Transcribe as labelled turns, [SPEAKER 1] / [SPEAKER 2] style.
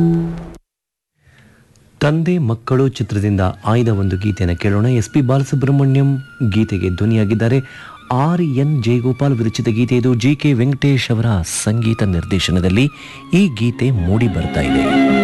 [SPEAKER 1] ತಂದೆ ಮಕ್ಕಳು ಚಿತ್ರದಿಂದ ಆಯ್ದ ಒಂದು ಗೀತೆಯನ್ನು ಕೇಳೋಣ. ಎಸ್ ಪಿ ಬಾಲಸುಬ್ರಹ್ಮಣ್ಯಂ ಗೀತೆಗೆ ಧ್ವನಿಯಾಗಿದ್ದಾರೆ. RN ಜಯಗೋಪಾಲ್ ವಿರಚಿತ ಗೀತೆ ಇದು. GK ವೆಂಕಟೇಶ್ ಅವರ ಸಂಗೀತ ನಿರ್ದೇಶನದಲ್ಲಿ ಈ ಗೀತೆ ಮೂಡಿ ಬರ್ತಾ ಇದೆ.